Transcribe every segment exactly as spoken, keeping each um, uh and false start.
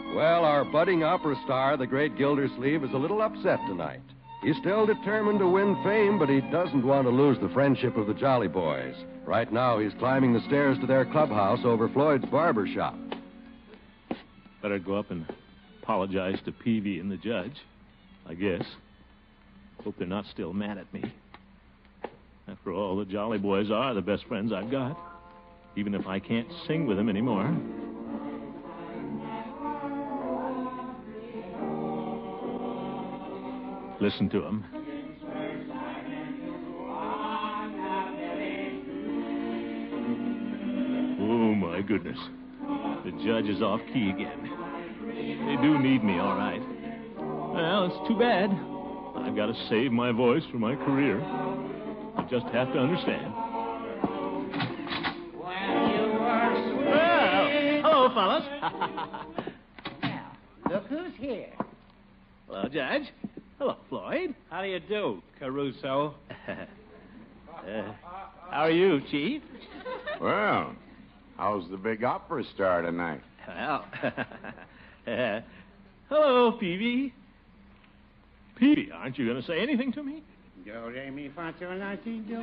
Well, our budding opera star, the great Gildersleeve, is a little upset tonight. He's still determined to win fame, but he doesn't want to lose the friendship of the Jolly Boys. Right now, he's climbing the stairs to their clubhouse over Floyd's barber shop. Better go up and apologize to Peavy and the judge, I guess. Hope they're not still mad at me. After all, the Jolly Boys are the best friends I've got, even if I can't sing with them anymore. Listen to them. Oh, my goodness. The judge is off key again. They do need me, all right. Well, it's too bad. I've got to save my voice for my career. You just have to understand. Well, you are sweet. Well, hello, fellas. Well, look who's here. Hello, Judge. Hello, Floyd. How do you do, Caruso? uh, how are you, Chief? Well, how's the big opera star tonight? Well, uh, hello, Peavy. Peavy, aren't you going to say anything to me? Do, re, mi, fa, sol, la, si, do.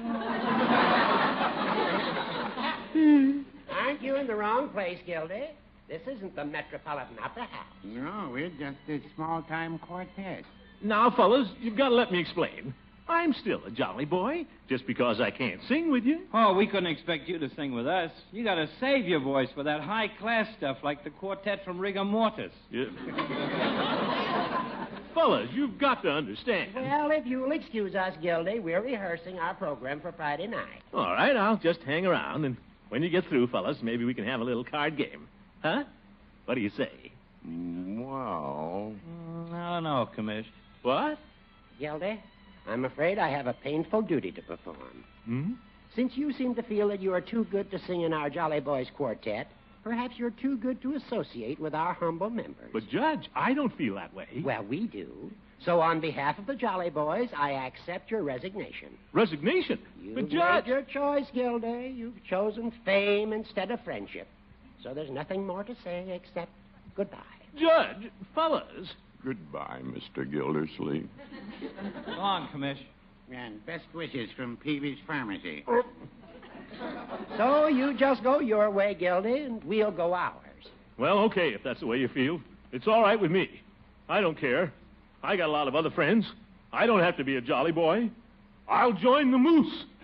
Aren't you in the wrong place, Gildy? This isn't the Metropolitan Opera House. No, we're just a small-time quartet. Now, fellas, you've got to let me explain. I'm still a jolly boy, just because I can't sing with you. Oh, we couldn't expect you to sing with us. You got to save your voice for that high-class stuff like the quartet from Rigor Mortis. Yeah. Fellas, you've got to understand. Well, if you'll excuse us, Gildy, we're rehearsing our program for Friday night. All right, I'll just hang around, and when you get through, fellas, maybe we can have a little card game. Huh? What do you say? Well... Mm, I don't know, Commish. What? Gildy, I'm afraid I have a painful duty to perform. Hmm? Since you seem to feel that you are too good to sing in our Jolly Boys quartet, perhaps you're too good to associate with our humble members. But, Judge, I don't feel that way. Well, we do. So on behalf of the Jolly Boys, I accept your resignation. Resignation? You've But, Judge... made your choice, Gildy. You've chosen fame instead of friendship. So there's nothing more to say except goodbye. Judge, fellas... Goodbye, Mister Gildersleeve. Go on, Commish. And best wishes from Peavy's Pharmacy. So you just go your way, Gildy, and we'll go ours. Well, okay, if that's the way you feel. It's all right with me. I don't care. I got a lot of other friends. I don't have to be a jolly boy. I'll join the moose.